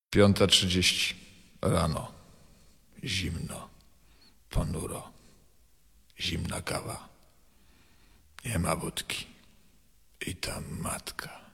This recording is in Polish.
5:30 rano. Zimno, ponuro, zimna kawa. Nie ma wódki. I ta matka.